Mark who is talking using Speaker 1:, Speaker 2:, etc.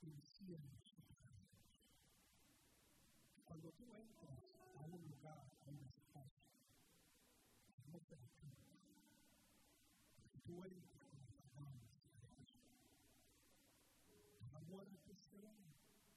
Speaker 1: enciende su corazón. Cuando tú entras a un lugar, a un espacio, no te entiendes. Tú entras con las manos de Jesús. La muerte será